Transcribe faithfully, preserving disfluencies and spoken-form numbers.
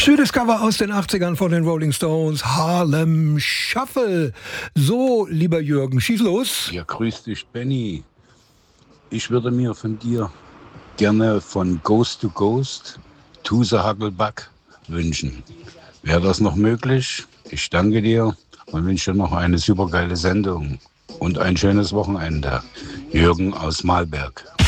Schönes Cover aus den achtzigern von den Rolling Stones, Harlem Shuffle. So, lieber Jürgen, schieß los. Ja, grüß dich, Benny. Ich würde mir von dir gerne von Ghost to Ghost To the Huckleback wünschen. Wäre das noch möglich? Ich danke dir und wünsche dir noch eine supergeile Sendung und ein schönes Wochenende. Jürgen aus Malberg.